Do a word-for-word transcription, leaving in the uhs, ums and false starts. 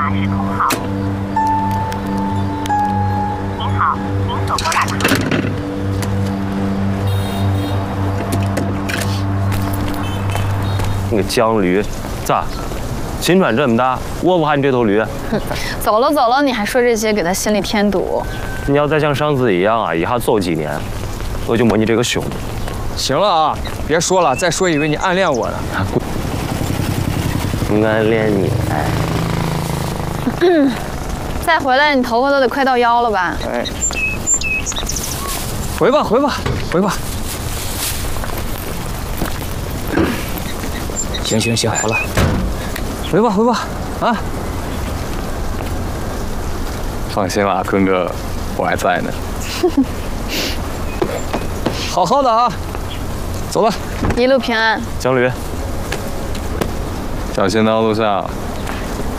是空号。您好，您所拨打的。 那个犟驴，咋？心转这么大，我不喊你这头驴。 走了走了，你还说这些，给他心里添堵。 你要再像上次一样啊，一下走几年，我就没你这个兄弟。 行了啊，别说了，再说以为你暗恋我呢。 暗恋你？哎。 再回来，你头发都得快到腰了吧？ 哎。回吧，回吧，回吧。行行行，好了，回吧回吧，啊！ 放心吧，坤哥，我还在呢。 好好的啊，走了， 一路平安。 犟驴， 小心道路上